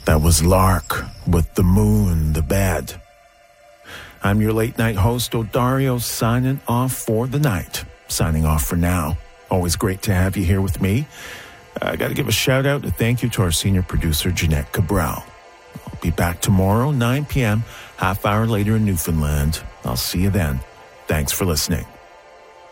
That was Lark with The Moon, the Bed. I'm your late night host, Odario, signing off for the night. Signing off for now. Always great to have you here with me. I got to give a shout out and thank you to our senior producer, Jeanette Cabral. I'll be back tomorrow, 9 p.m., half hour later in Newfoundland. I'll see you then. Thanks for listening.